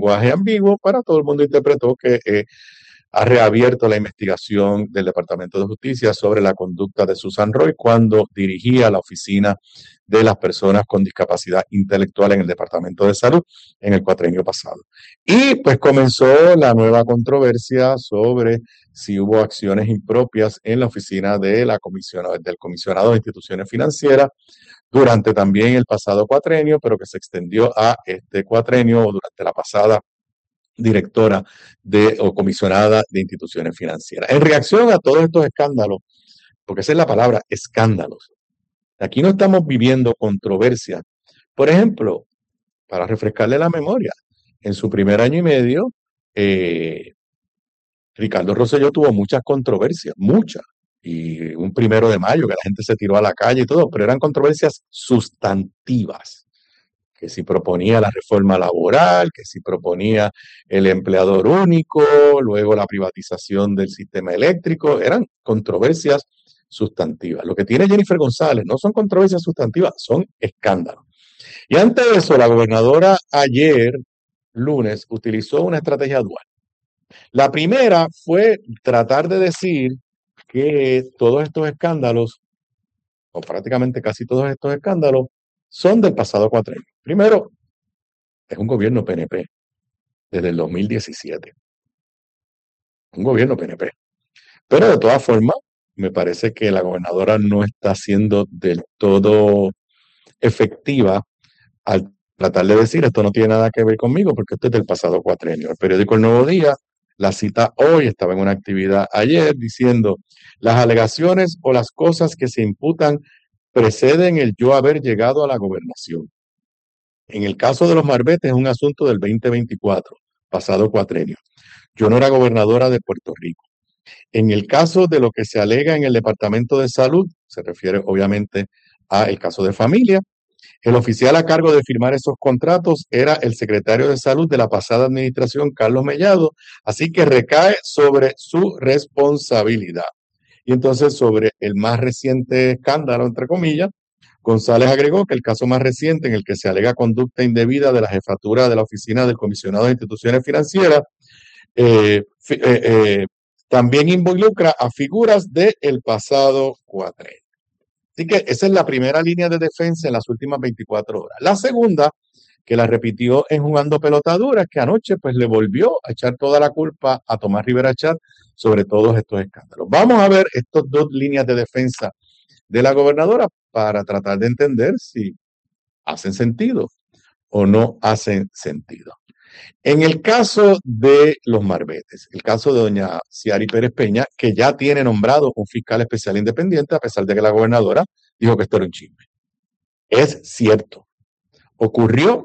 lenguaje ambiguo, para todo el mundo interpretó que ha reabierto la investigación del Departamento de Justicia sobre la conducta de Susan Roy cuando dirigía la oficina de las personas con discapacidad intelectual en el Departamento de Salud en el cuatrienio pasado. Y pues comenzó la nueva controversia sobre si hubo acciones impropias en la oficina de del comisionado de instituciones financieras durante también el pasado cuatrenio, pero que se extendió a este cuatrenio o durante la pasada directora o comisionada de instituciones financieras. En reacción a todos estos escándalos, porque esa es la palabra, escándalos. Aquí no estamos viviendo controversia. Por ejemplo, para refrescarle la memoria, en su primer año y medio, Ricardo Rosselló tuvo muchas controversias, muchas. Y un 1 de mayo que la gente se tiró a la calle y todo, pero eran controversias sustantivas. Que si proponía la reforma laboral, que si proponía el empleador único, luego la privatización del sistema eléctrico, eran controversias sustantivas. Lo que tiene Jennifer González no son controversias sustantivas, son escándalos. Y ante eso, la gobernadora ayer, lunes, utilizó una estrategia dual. La primera fue tratar de decir que todos estos escándalos, o prácticamente casi todos estos escándalos, son del pasado cuatrenio. Primero, es un gobierno PNP desde el 2017. Un gobierno PNP. Pero de todas formas, me parece que la gobernadora no está siendo del todo efectiva al tratar de decir esto no tiene nada que ver conmigo porque esto es del pasado cuatrenio. El periódico El Nuevo Día la cita hoy, estaba en una actividad ayer diciendo las alegaciones o las cosas que se imputan preceden el yo haber llegado a la gobernación. En el caso de los Marbetes es un asunto del 2024, pasado cuatrenio. Yo no era gobernadora de Puerto Rico. En el caso de lo que se alega en el Departamento de Salud, se refiere obviamente al caso de familia, el oficial a cargo de firmar esos contratos era el secretario de Salud de la pasada administración, Carlos Mellado, así que recae sobre su responsabilidad. Y entonces sobre el más reciente escándalo, entre comillas, González agregó que el caso más reciente en el que se alega conducta indebida de la jefatura de la oficina del comisionado de instituciones financieras también involucra a figuras del pasado cuatrenio. Así que esa es la primera línea de defensa en las últimas 24 horas. La segunda, que la repitió en Jugando Pelota Dura, es que anoche pues le volvió a echar toda la culpa a Tomás Rivera Chat sobre todos estos escándalos. Vamos a ver estas dos líneas de defensa de la gobernadora para tratar de entender si hacen sentido o no hacen sentido. En el caso de los Marbetes, el caso de doña Ciari Pérez Peña, que ya tiene nombrado un fiscal especial independiente, a pesar de que la gobernadora dijo que esto era un chisme. Es cierto. Ocurrió.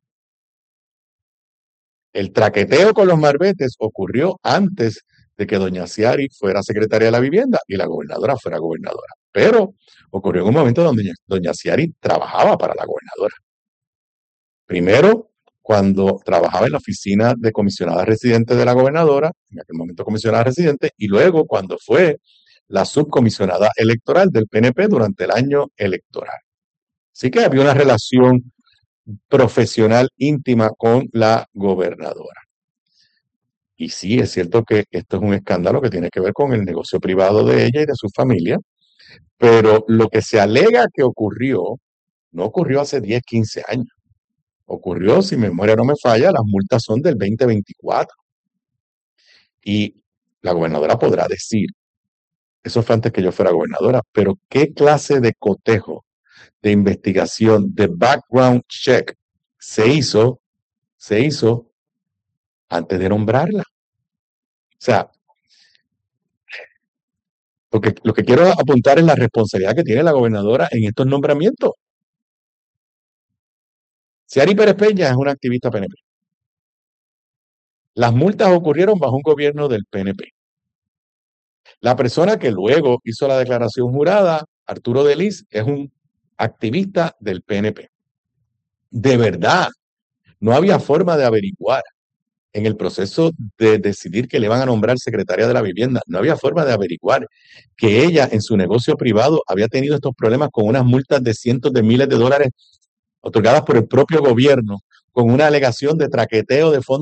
El traqueteo con los Marbetes ocurrió antes de que doña Ciari fuera secretaria de la vivienda y la gobernadora fuera gobernadora. Pero ocurrió en un momento donde doña Ciari trabajaba para la gobernadora. Primero, cuando trabajaba en la oficina de comisionada residente de la gobernadora, en aquel momento comisionada residente, y luego cuando fue la subcomisionada electoral del PNP durante el año electoral. Así que había una relación profesional íntima con la gobernadora. Y sí, es cierto que esto es un escándalo que tiene que ver con el negocio privado de ella y de su familia, pero lo que se alega que ocurrió, no ocurrió hace 10, 15 años. Ocurrió, si mi memoria no me falla, las multas son del 2024. Y la gobernadora podrá decir, eso fue antes que yo fuera gobernadora, pero ¿qué clase de cotejo, de investigación, de background check se hizo antes de nombrarla? O sea, lo que quiero apuntar es la responsabilidad que tiene la gobernadora en estos nombramientos. Ciari Pérez Peña es una activista PNP. Las multas ocurrieron bajo un gobierno del PNP. La persona que luego hizo la declaración jurada, Arturo Delis, es un activista del PNP. De verdad, no había forma de averiguar en el proceso de decidir que le van a nombrar secretaria de la vivienda, no había forma de averiguar que ella en su negocio privado había tenido estos problemas con unas multas de cientos de miles de dólares otorgadas por el propio gobierno, con una alegación de traqueteo de fondos